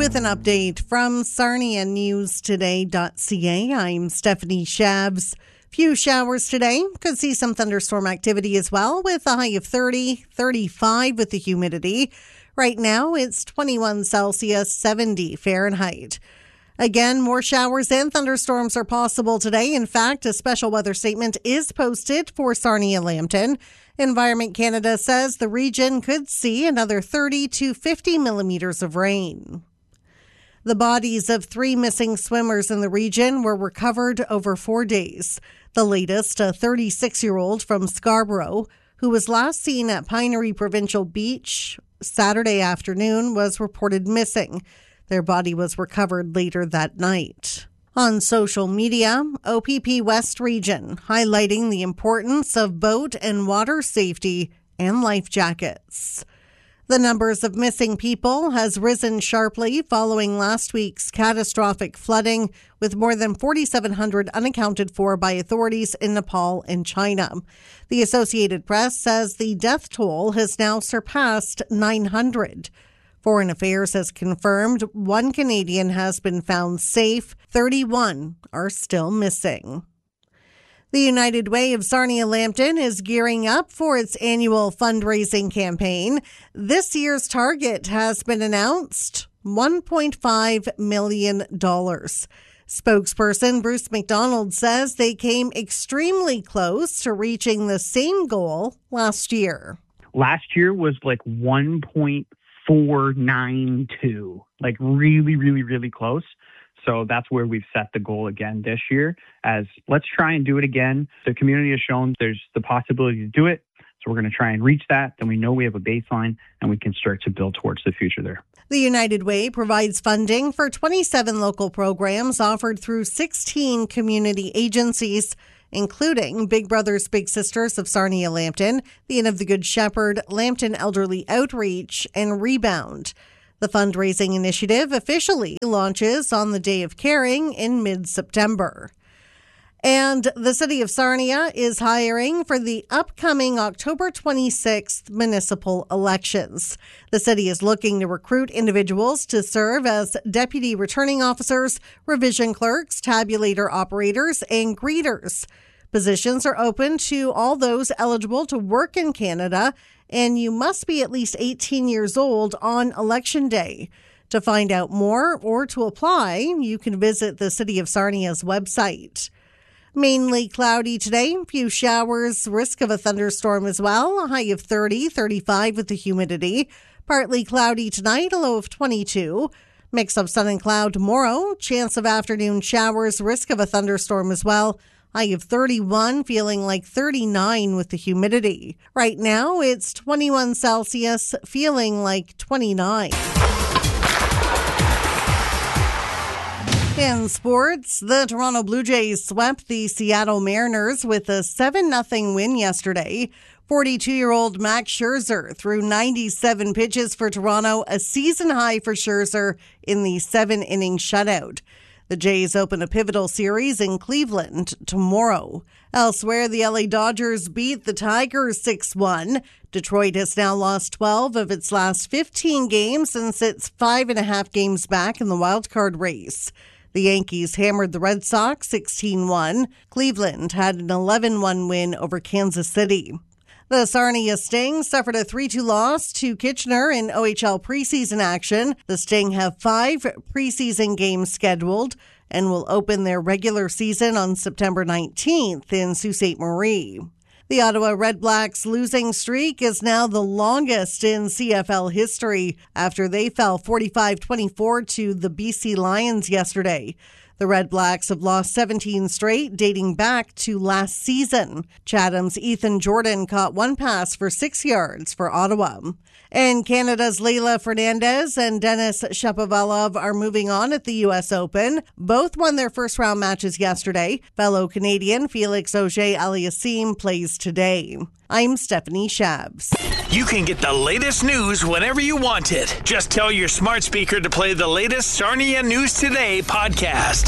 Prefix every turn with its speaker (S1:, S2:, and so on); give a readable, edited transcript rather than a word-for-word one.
S1: with an update from SarniaNewsToday.ca. I'm Stephanie Shabs. Few showers today. Could see some thunderstorm activity as well with a high of 30, 35 with the humidity. Right now it's 21 Celsius, 70 Fahrenheit. Again, more showers and thunderstorms are possible today. In fact, a special weather statement is posted for Sarnia-Lambton. Environment Canada says the region could see another 30 to 50 millimeters of rain. The bodies of 3 missing swimmers in the region were recovered over 4 days. The latest, a 36-year-old from Scarborough, who was last seen at Pinery Provincial Beach Saturday afternoon, was reported missing. Their body was recovered later that night. On social media, OPP West Region highlighting the importance of boat and water safety and life jackets. The numbers of missing people has risen sharply following last week's catastrophic flooding, with more than 4,700 unaccounted for by authorities in Nepal and China. The Associated Press says the death toll has now surpassed 900. Foreign Affairs has confirmed 1 Canadian has been found safe. 31 are still missing. The United Way of Sarnia-Lambton is gearing up for its annual fundraising campaign. This year's target has been announced, $1.5 million. Spokesperson Bruce McDonald says they came extremely close to reaching the same goal last year.
S2: Last year was like 1.492, like really close. So that's where we've set the goal again this year, as let's try and do it again. The community has shown there's the possibility to do it. So we're going to try and reach that. Then we know we have a baseline and we can start to build towards the future there.
S1: The United Way provides funding for 27 local programs offered through 16 community agencies, including Big Brothers Big Sisters of Sarnia-Lambton, the Inn of the Good Shepherd, Lambton Elderly Outreach, and Rebound. The fundraising initiative officially launches on the Day of Caring in mid-September. And the City of Sarnia is hiring for the upcoming October 26th municipal elections. The city is looking to recruit individuals to serve as deputy returning officers, revision clerks, tabulator operators, and greeters. Positions are open to all those eligible to work in Canada, and you must be at least 18 years old on Election Day. To find out more or to apply, you can visit the City of Sarnia's website. Mainly cloudy today, few showers, risk of a thunderstorm as well, a high of 30, 35 with the humidity. Partly cloudy tonight, a low of 22. Mix of sun and cloud tomorrow, chance of afternoon showers, risk of a thunderstorm as well. High of 31, feeling like 39 with the humidity. Right now, it's 21 Celsius, feeling like 29. In sports, the Toronto Blue Jays swept the Seattle Mariners with a 7-0 win yesterday. 42-year-old Max Scherzer threw 97 pitches for Toronto, a season high for Scherzer in the 7-inning shutout. The Jays open a pivotal series in Cleveland tomorrow. Elsewhere, the LA Dodgers beat the Tigers 6-1. Detroit has now lost 12 of its last 15 games and sits 5.5 games back in the wildcard race. The Yankees hammered the Red Sox 16-1. Cleveland had an 11-1 win over Kansas City. The Sarnia Sting suffered a 3-2 loss to Kitchener in OHL preseason action. The Sting have 5 preseason games scheduled and will open their regular season on September 19th in Sault Ste. Marie. The Ottawa Redblacks' losing streak is now the longest in CFL history after they fell 45-24 to the BC Lions yesterday. The Red Blacks have lost 17 straight, dating back to last season. Chatham's Ethan Jordan caught one pass for 6 yards for Ottawa. And Canada's Leylah Fernandez and Denis Shapovalov are moving on at the U.S. Open. Both won their first-round matches yesterday. Fellow Canadian Felix Auger-Aliassime plays today. I'm Stephanie Shabs.
S3: You can get the latest news whenever you want it. Just tell your smart speaker to play the latest Sarnia News Today podcast.